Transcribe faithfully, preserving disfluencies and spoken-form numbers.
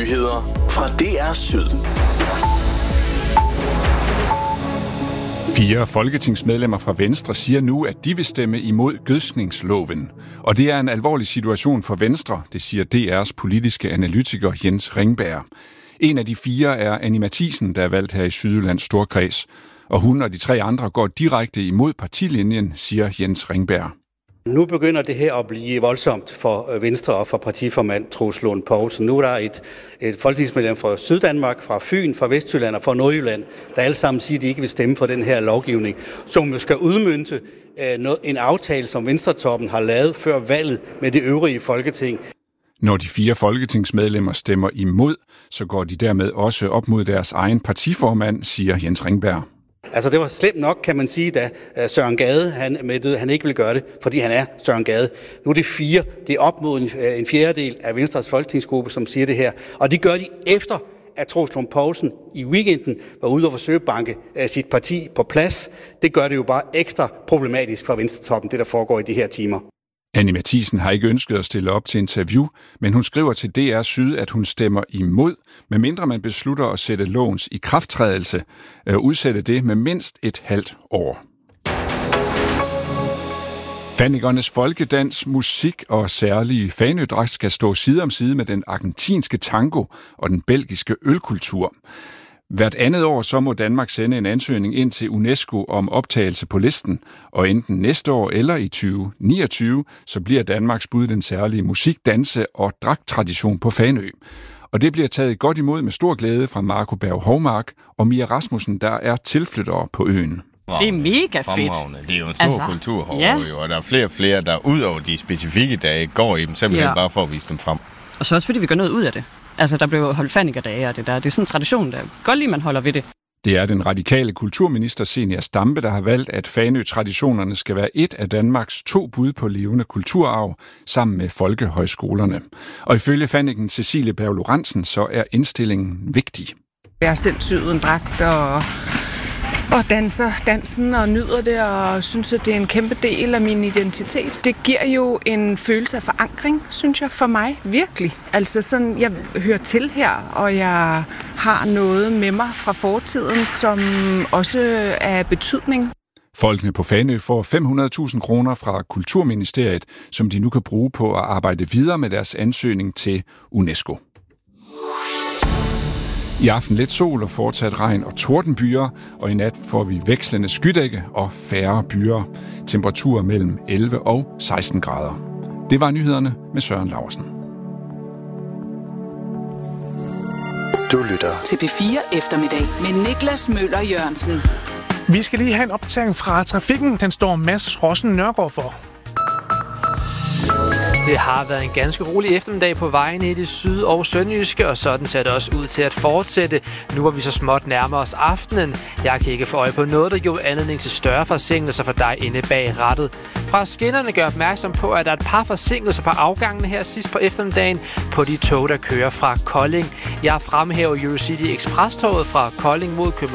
Nyheder fra D R Syd. Fire folketingsmedlemmer fra Venstre siger nu, at de vil stemme imod gødskningsloven. Og det er en alvorlig situation for Venstre, det siger D R's politiske analytiker Jens Ringberg. En af de fire er Annie Matthiesen, der er valgt her i Sydjyllands Storkreds. Og hun og de tre andre går direkte imod partilinjen, siger Jens Ringberg. Nu begynder det her at blive voldsomt for Venstre og for partiformand Troels Lund Poulsen. Nu er der et, et folketingsmedlem fra Syddanmark, fra Fyn, fra Vestjylland og fra Nordjylland, der alle sammen siger, at de ikke vil stemme for den her lovgivning, som jo skal udmønte øh, en aftale, som Venstretoppen har lavet før valget med det øvrige Folketing. Når de fire folketingsmedlemmer stemmer imod, så går de dermed også op mod deres egen partiformand, siger Jens Ringberg. Altså det var slemt nok, kan man sige, da Søren Gade han, med, han ikke ville gøre det, fordi han er Søren Gade. Nu er det fire, det er op mod en, en fjerdedel af Venstres folketingsgruppe, som siger det her. Og det gør de efter, at Troels Lund Poulsen i weekenden var ude og forsøge at banke sit parti på plads. Det gør det jo bare ekstra problematisk for Venstretoppen, det der foregår i de her timer. Annie Matthiesen har ikke ønsket at stille op til interview, men hun skriver til D R Syd, at hun stemmer imod, medmindre man beslutter at sætte lovens ikrafttrædelse, øh, udsætte det med mindst et halvt år. Fanikernes folkedans, musik og særlige fanødragt skal stå side om side med den argentinske tango og den belgiske ølkultur. Hvert andet år så må Danmark sende en ansøgning ind til UNESCO om optagelse på listen, og enten næste år eller i tyve niogtyve, så bliver Danmarks bud den særlige musik, danse og dragttradition på Fanø. Og det bliver taget godt imod med stor glæde fra Marco Berg Hovmark og Mia Rasmussen, der er tilflyttere på øen. Det er mega fedt. Det er jo en stor altså, kultur herovre, ja. jo, og der er flere og flere, der ud over de specifikke dage går i dem, simpelthen ja. bare for at vise dem frem. Og så også fordi vi gør noget ud af det. Altså, der blev holdt fanikerdage og det der. Det er sådan en tradition, der godt lige, man holder ved det. Det er den radikale kulturminister Zenia Stampe, der har valgt, at Fanø-traditionerne skal være et af Danmarks to bud på levende kulturarv sammen med folkehøjskolerne. Og ifølge faniken Cecilie Berg Lorentzen, så er indstillingen vigtig. Jeg har selv syet en dragt og, og danser dansen og nyder det og synes, at det er en kæmpe del af min identitet. Det giver jo en følelse af forankring, synes jeg, for mig. Virkelig. Altså sådan, jeg hører til her, og jeg har noget med mig fra fortiden, som også er betydning. Folkene på Fanø får fem hundrede tusind kroner fra Kulturministeriet, som de nu kan bruge på at arbejde videre med deres ansøgning til UNESCO. I aften lidt sol og fortsat regn og tordenbyer, og i nat får vi vekslende skydække og færre byer. Temperaturer mellem elleve og seksten grader. Det var nyhederne med Søren Laursen. Du lytter til P fire Eftermiddag med Niklas Møller Jørgensen. Vi skal lige have en opdatering fra trafikken. Den står Mads Rossen Nørgaard for. Det har været en ganske rolig eftermiddag på vejen i det syd- og sønderjyske, og sådan ser det også ud til at fortsætte. Nu hvor vi så småt nærmer os aftenen. Jeg kan ikke få øje på noget, der giver anledning til større forsinkelser for dig inde bag rattet. Fra skinnerne gør opmærksom på, at der er et par forsinkelser på afgangene her sidst på eftermiddagen på de tog, der kører fra Kolding. Jeg fremhæver Eurocity Express-toget fra Kolding mod København